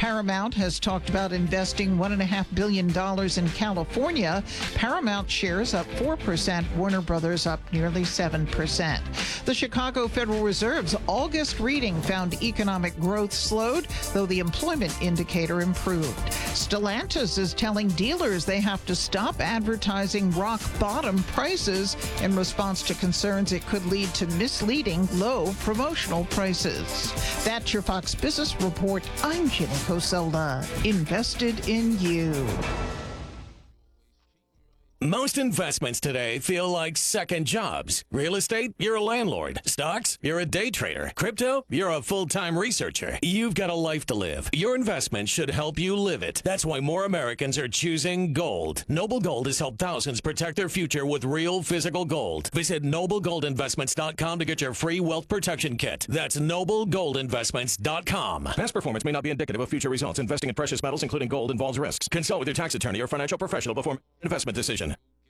Paramount has talked about investing $1.5 billion in California. Paramount shares up 4%, Warner Brothers up nearly 7%. The Chicago Federal Reserve's August reading found economic growth slowed, though the employment indicator improved. Stellantis is telling dealers they have to stop advertising rock bottom prices in response to concerns it could lead to misleading low promotional prices. That's your Fox Business Report. I'm Jenny Coselda, invested in you. Most investments today feel like second jobs. Real estate, you're a landlord. Stocks, you're a day trader. Crypto, you're a full-time researcher. You've got a life to live. Your investment should help you live it. That's why more Americans are choosing gold. Noble Gold has helped thousands protect their future with real physical gold. Visit NobleGoldInvestments.com to get your free wealth protection kit. That's NobleGoldInvestments.com. Past performance may not be indicative of future results. Investing in precious metals, including gold, involves risks. Consult with your tax attorney or financial professional before making an investment decision.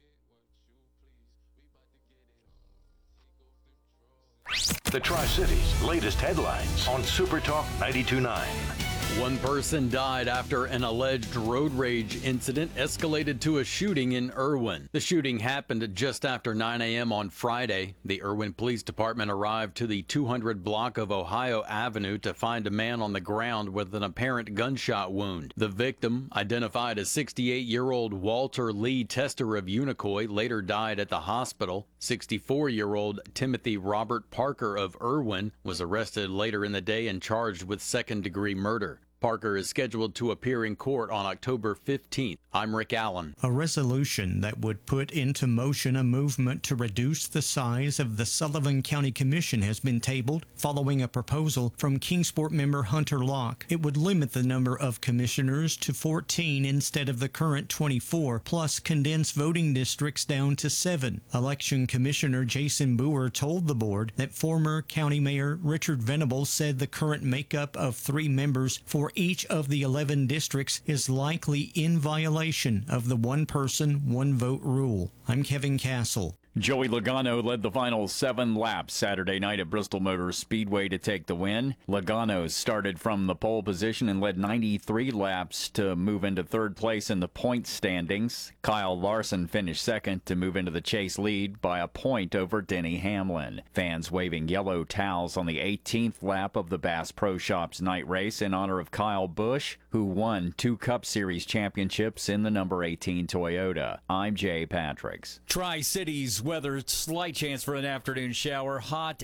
The Tri-Cities' latest headlines on Super Talk 92.9. One person died after an alleged road rage incident escalated to a shooting in Irwin. The shooting happened just after 9 a.m. on Friday. The Irwin Police Department arrived to the 200 block of Ohio Avenue to find a man on the ground with an apparent gunshot wound. The victim, identified as 68-year-old Walter Lee Tester of Unicoi, later died at the hospital. 64-year-old Timothy Robert Parker of Irwin was arrested later in the day and charged with second-degree murder. Parker is scheduled to appear in court on October 15th. I'm Rick Allen. A resolution that would put into motion a movement to reduce the size of the Sullivan County Commission has been tabled following a proposal from Kingsport member Hunter Locke. It would limit the number of commissioners to 14 instead of the current 24, plus condense voting districts down to 7. Election Commissioner Jason Boer told the board that former County Mayor Richard Venable said the current makeup of 3 members for each of the 11 districts is likely in violation of the one person, one vote rule. I'm Kevin Castle. Joey Logano led the final 7 laps Saturday night at Bristol Motor Speedway to take the win. Logano started from the pole position and led 93 laps to move into third place in the point standings. Kyle Larson finished second to move into the chase lead by a point over Denny Hamlin. Fans waving yellow towels on the 18th lap of the Bass Pro Shops night race in honor of Kyle Busch, who won 2 Cup Series championships in the number 18 Toyota. I'm Jay Patricks. Tri-Cities weather, slight chance for an afternoon shower, hot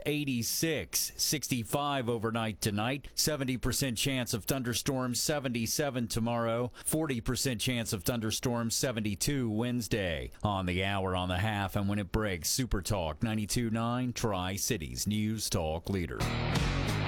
86, 65 overnight tonight, 70% chance of thunderstorms, 77 tomorrow, 40% chance of thunderstorms, 72 Wednesday. On the hour, on the half, and when it breaks, Super Talk 92.9, Tri-Cities News Talk Leader.